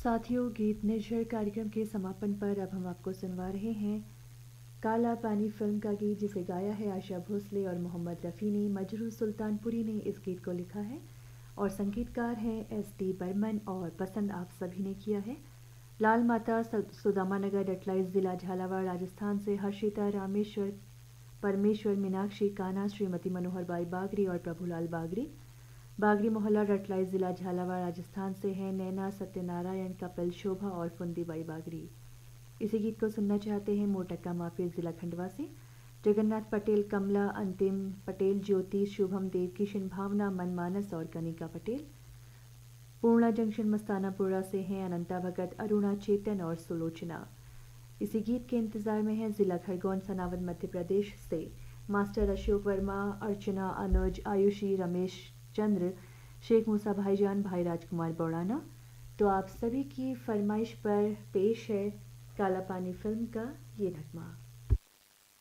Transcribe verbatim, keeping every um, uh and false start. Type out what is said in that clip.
साथियों, गीत निर्झर कार्यक्रम के समापन पर अब हम आपको सुनवा रहे हैं काला पानी फिल्म का गीत, जिसे गाया है आशा भोसले और मोहम्मद रफ़ी ने। मजरू सुल्तानपुरी ने इस गीत को लिखा है और संगीतकार हैं एस डी बर्मन, और पसंद आप सभी ने किया है। लाल माता, सुदामा नगर, डटलाई ज़िला झालावाड़, राजस्थान से हर्षिता, रामेश्वर, परमेश्वर, मीनाक्षी, कान्हा, श्रीमती मनोहर बाई बागरी और प्रभुलाल बागरी। बागरी मोहल्ला, रटलाई ज़िला झालावाड़, राजस्थान से हैं नैना, सत्यनारायण, कपिल, शोभा और फुंदी बाई बागरी। इसी गीत को सुनना चाहते हैं मोटक्का माफिया ज़िला खंडवा से जगन्नाथ पटेल, कमला, अंतिम पटेल, ज्योति, शुभम देव, किशन, भावना, मनमानस और कनिका पटेल। पूर्णा जंक्शन मस्तानापुरा से हैं अनंता भगत, अरुणा, चेतन और सुलोचना। इसी गीत के इंतज़ार में है ज़िला खरगोन, सनावद, मध्य प्रदेश से मास्टर अशोक वर्मा, अर्चना, अनुज, आयुषी, रमेश चंद्र, शेख मूसा भाईजान, भाई राजकुमार बौड़ाना। तो आप सभी की फरमाइश पर पेश है काला पानी फिल्म का ये नगमा।